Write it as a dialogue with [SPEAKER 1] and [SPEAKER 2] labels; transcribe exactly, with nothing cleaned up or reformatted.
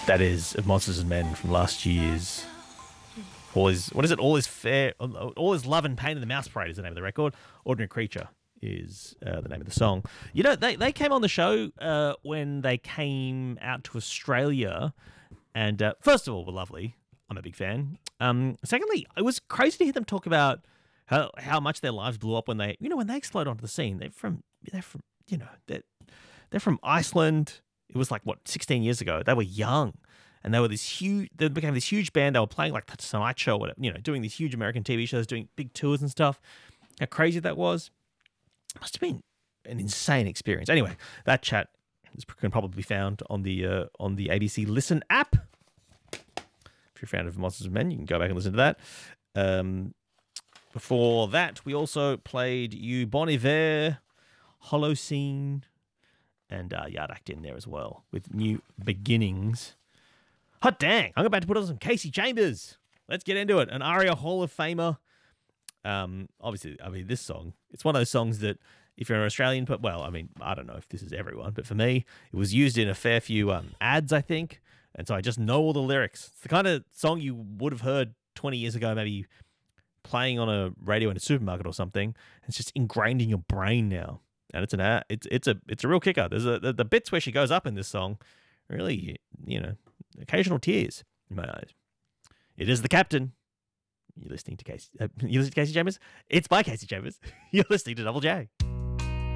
[SPEAKER 1] That is of Monsters and Men from last year's. All is what is it? All is fair. All is love and pain in the Mouse Parade is the name of the record. Ordinary Creature is uh, the name of the song. You know, they they came on the show uh, when they came out to Australia, and uh, first of all, were lovely. I'm a big fan. Um, secondly, it was crazy to hear them talk about how how much their lives blew up when they, you know, when they exploded onto the scene. They're from they're from you know they're they're from Iceland. It was like, what, sixteen years ago. They were young, and they were this huge, they became this huge band. They were playing like the Tonight Show, whatever, you know, doing these huge American T V shows, doing big tours and stuff. How crazy that was. Must have been an insane experience. Anyway, that chat is, can probably be found on the uh, on the A B C Listen app. If you're a fan of Monsters and Men, you can go back and listen to that. Um, before that, we also played you Bon Iver, Holocene, and uh, Yard Act in there as well with New Beginnings. Hot dang! I'm about to put on some Casey Chambers. Let's get into it. An ARIA Hall of Famer. Um, obviously, I mean, this song, it's one of those songs that if you're an Australian, but well, I mean, I don't know if this is everyone, but for me, it was used in a fair few um, ads, I think. And so I just know all the lyrics. It's the kind of song you would have heard twenty years ago, maybe playing on a radio in a supermarket or something. It's just ingrained in your brain now. And it's an ad, it's it's a it's a real kicker. There's a the, the bits where she goes up in this song, really, you know, occasional tears in my eyes. It is the Captain. You're listening to Casey. Uh, you're listening to Casey Chambers. It's by Casey Chambers. You're listening to Double J.